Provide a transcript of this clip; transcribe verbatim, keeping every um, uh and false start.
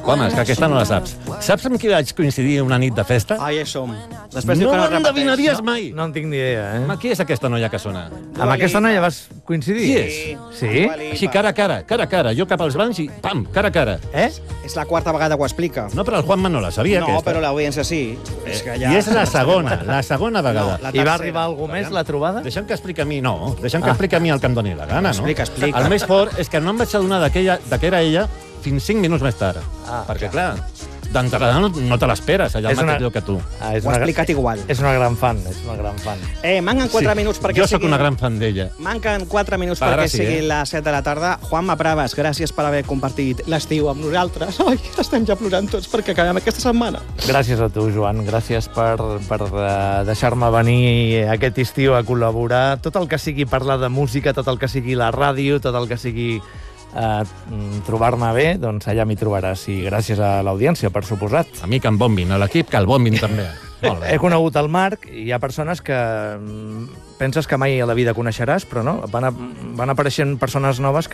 Home, és que aquesta no la saps. Saps amb qui vaig coincidir una nit de festa? Ah, ja hi som. Després diu No que no repeteix. l'endevinaries mai. No en tinc ni idea, eh? Home, qui és aquesta noia que sona? Amb aquesta noia vas coincidir? Qui és? Sí? Així, cara a cara, cara a cara. Jo cap als bancs i pam, cara a cara. Eh? És la quarta vegada que ho explica. No, però el Juanma no la sabia, No, aquesta. però l'audiència sí. És que ja... I és la segona, la segona vegada. No, la I va tercera. arribar algú més, la trobada? Deixa'm que expliqui a mi, no. Deixa'm que expliqui a mi el que em doni la gana, no? Explica, explica. El més fort és que no em vaig adonar de que, ella, de que era ella fins cinc minuts més tard. Ah, Perquè, clar, d'entrada no, no te l'esperes, allà al És una- mateix lloc que tu. Ah, és Ho ha una- explicat igual. És una gran fan, és una gran fan. Eh, manquen quatre Sí, minuts perquè jo sóc sigui... una gran fan d'ella. Manquen quatre minuts Ara perquè sí, sigui eh? les set de la tarda. Juanma Pravas, gràcies per haver compartit l'estiu amb nosaltres. Ai, estem ja plorant tots perquè acabem aquesta setmana. Gràcies a tu, Joan. Gràcies per, per uh, deixar-me venir aquest estiu a col·laborar. Tot el que sigui parlar de música, tot el que sigui la ràdio, tot el que sigui uh, trobar-me bé, doncs allà m'hi trobaràs. I gràcies a l'audiència, per suposat. A mi que em bombin, a l'equip que el bombin també. Molt bé. He conegut el Marc i hi ha persones que mm, penses que mai a la vida coneixeràs, però no, van, a, van apareixent persones noves que